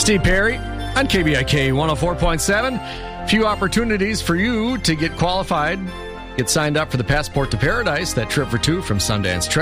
Steve Perry on KBIK 104.7. Few opportunities for you to get qualified, get signed up for the Passport to Paradise, that trip for two from Sundance Trail.